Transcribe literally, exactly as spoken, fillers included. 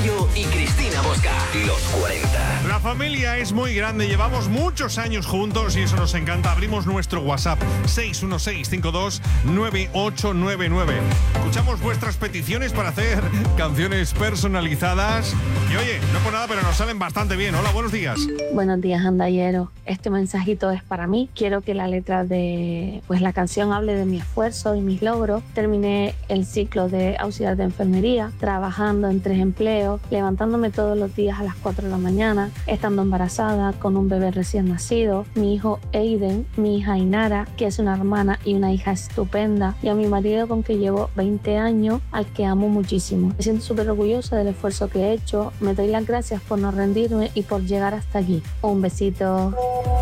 Tamayo y Cristina Bosca. Los cuarenta. La familia es muy grande, llevamos muchos años juntos y eso nos encanta. Abrimos nuestro WhatsApp seis uno seis cinco dos nueve ocho nueve nueve. Escuchamos vuestras peticiones para hacer canciones personalizadas. Y oye, no por nada, pero nos salen bastante bien. Hola, buenos días. Buenos días, andallero. Este mensajito es para mí. Quiero que la letra de pues la canción hable de mi esfuerzo y mis logros. Terminé el ciclo de auxiliar de enfermería, trabajando en tres empleos, levantándome todos los días a las cuatro de la mañana, estando embarazada con un bebé recién nacido, mi hijo Aiden, mi hija Inara, que es una hermana y una hija estupenda, y a mi marido con que llevo veinte años, al que amo muchísimo. Me siento súper orgullosa del esfuerzo que he hecho. Me doy las gracias por no rendirme y por llegar hasta aquí. Un besito.